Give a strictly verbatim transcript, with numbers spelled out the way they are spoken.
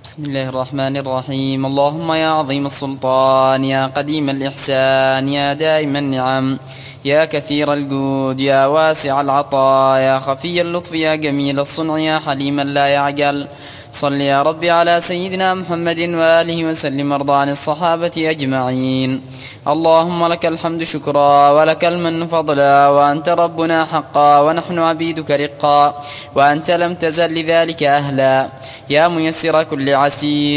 بسم الله الرحمن الرحيم. اللهم يا عظيم السلطان، يا قديم الإحسان، يا دائم النعم، يا كثير الجود، يا واسع العطاء، يا خفي اللطف، يا جميل الصنع، يا حليما لا يعجل، صل يا ربي على سيدنا محمد وآله وسلم، وارض عن الصحابة أجمعين. اللهم لك الحمد شكرا، ولك المن فضلا، وأنت ربنا حقا، ونحن عبيدك رقا، وأنت لم تزل لذلك أهلا، يا ميسر كل عسير.